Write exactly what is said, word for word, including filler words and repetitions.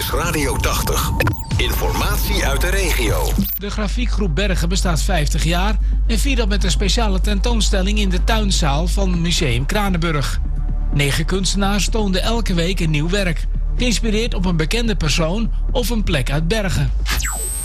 is Radio tachtig. Informatie uit de regio. De grafiekgroep Bergen bestaat vijftig jaar en viert dat met een speciale tentoonstelling in de tuinzaal van Museum Kranenburg. Negen kunstenaars toonden elke week een nieuw werk, geïnspireerd op een bekende persoon of een plek uit Bergen.